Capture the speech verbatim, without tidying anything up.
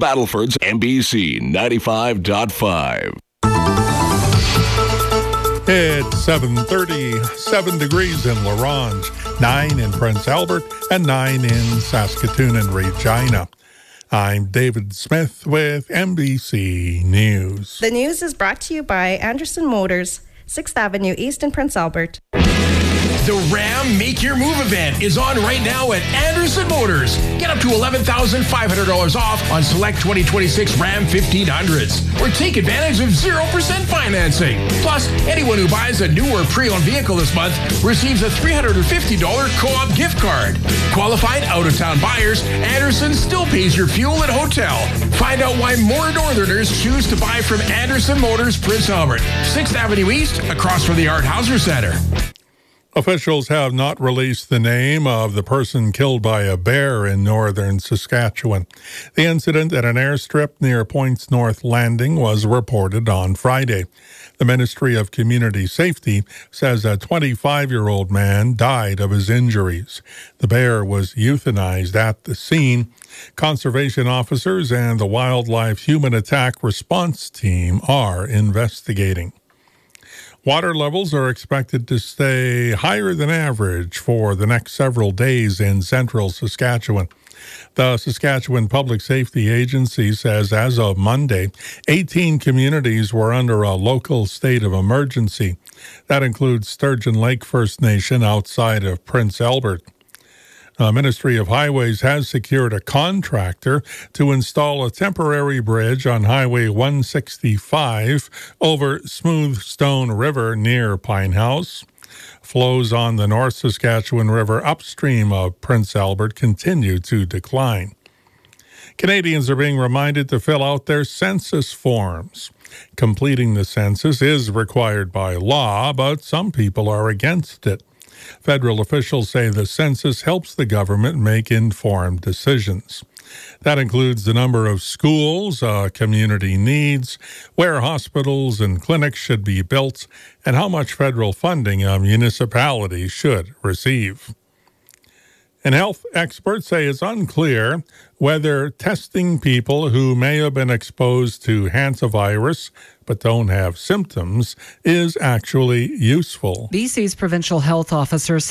Battleford's M B C ninety-five point five. It's seven thirty, seven degrees in La Ronge, nine in Prince Albert, and nine in Saskatoon and Regina. I'm David Smith with M B C News. The news is brought to you by Anderson Motors, sixth Avenue East in Prince Albert. The Ram Make Your Move event is on right now at Anderson Motors. Get up to eleven thousand five hundred dollars off on select twenty twenty-six Ram fifteen hundreds. Or take advantage of zero percent financing. Plus, anyone who buys a new or pre-owned vehicle this month receives a three hundred fifty dollars co-op gift card. Qualified out-of-town buyers, Anderson still pays your fuel and hotel. Find out why more Northerners choose to buy from Anderson Motors, Prince Albert, sixth Avenue East, across from the Art Hauser Center. Officials have not released the name of the person killed by a bear in northern Saskatchewan. The incident at an airstrip near Points North Landing was reported on Friday. The Ministry of Community Safety says a twenty-five-year-old man died of his injuries. The bear was euthanized at the scene. Conservation officers and the Wildlife Human Attack Response Team are investigating. Water levels are expected to stay higher than average for the next several days in central Saskatchewan. The Saskatchewan Public Safety Agency says as of Monday, eighteen communities were under a local state of emergency. That includes Sturgeon Lake First Nation outside of Prince Albert. The Ministry of Highways has secured a contractor to install a temporary bridge on Highway one sixty-five over Smooth Stone River near Pine House. Flows on the North Saskatchewan River upstream of Prince Albert continue to decline. Canadians are being reminded to fill out their census forms. Completing the census is required by law, but some people are against it. Federal officials say the census helps the government make informed decisions. That includes the number of schools a community needs, where hospitals and clinics should be built, and how much federal funding a municipality should receive. And health experts say it's unclear whether testing people who may have been exposed to hantavirus but don't have symptoms is actually useful. B C's provincial health officer